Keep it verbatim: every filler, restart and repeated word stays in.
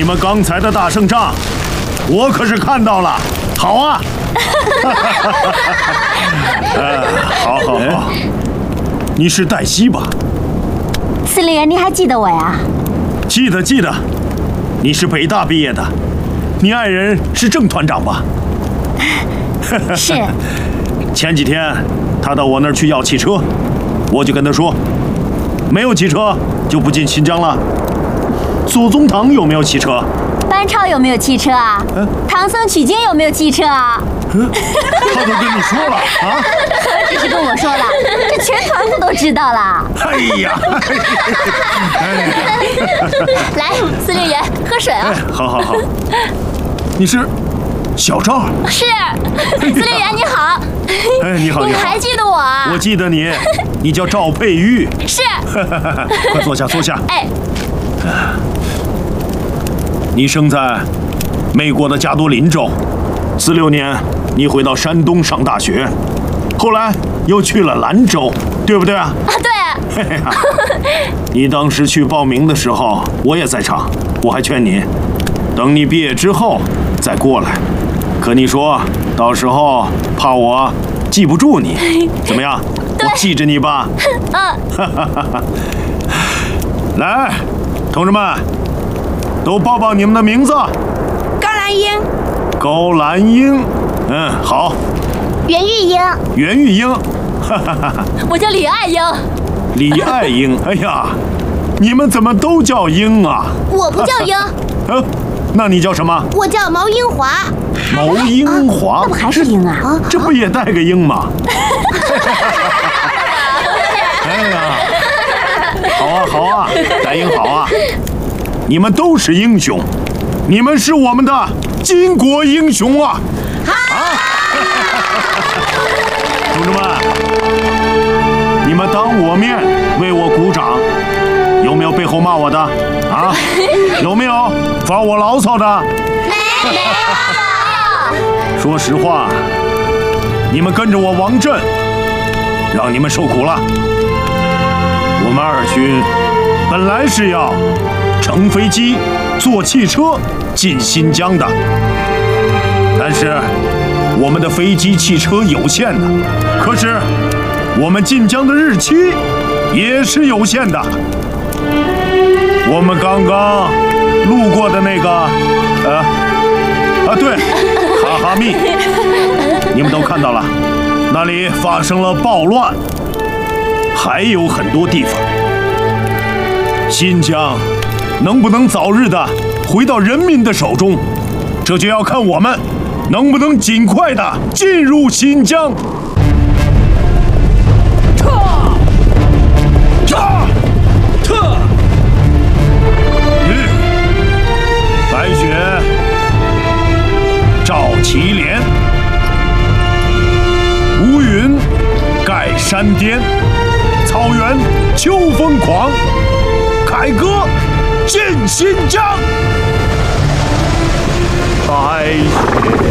们刚才的大胜仗，我可是看到了。好啊！哎，好好好。你是黛西吧？ 司令员，您还记得我呀？ 记得记得。你是北大毕业的，你爱人是郑团长吧？ 是。 前几天他到我那儿去要汽车，我就跟他说，没有汽车就不进新疆了。左宗棠有没有汽车？ 班超有没有汽车啊？嗯、唐僧取经有没有汽车啊？ 嗯、他都跟你说了啊？ 何止是跟我说了，这全团子都知道了。 哎呀！哎来，司令员喝水啊！ 哎，好好好。你是小赵？ 是。司令员你好。 哎，你好， 你还记得我啊？ 我记得你，你叫赵佩玉。 是。 快坐下，坐下。 哎。 你生在美国的加多林州，四六年你回到山东上大学，后来又去了兰州，对不对啊？ 啊，对。 嘿嘿，你当时去报名的时候，我也在场，我还劝你，等你毕业之后再过来。可你说到时候怕我记不住你，怎么样？我记着你吧。嗯。来，同志们。都报报你们的名字。 高兰英。 高兰英，嗯，好。 袁玉英。 袁玉英，哈哈哈。 我叫李爱英。 李爱英，哎呀，你们怎么都叫英啊？ 我不叫英。 嗯，那你叫什么？ 我叫毛英华。 毛英华， 那不还是英啊？ 这不也带个英吗？哎呀，好啊好啊，带英好啊。你们都是英雄，你们是我们的巾帼英雄啊！啊！同志们，你们当我面为我鼓掌，有没有背后骂我的？啊？有没有发我牢骚的？ 没有。 说实话，你们跟着我王震，让你们受苦了。我们二军本来是要乘飞机、坐汽车进新疆的，但是我们的飞机、汽车有限的，可是我们进疆的日期也是有限的。我们刚刚路过的那个，呃，啊对，哈哈密，你们都看到了，那里发生了暴乱，还有很多地方，新疆能不能早日的回到人民的手中，这就要看我们能不能尽快的进入新疆。撤！撤！撤！嗯，白雪照祁连，乌云盖山巅，草原秋风狂，凯歌进新疆。白雪。